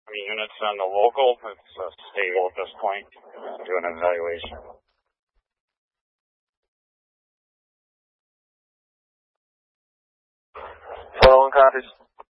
many units on the local? It's stable at this point. Do an evaluation. Following copies.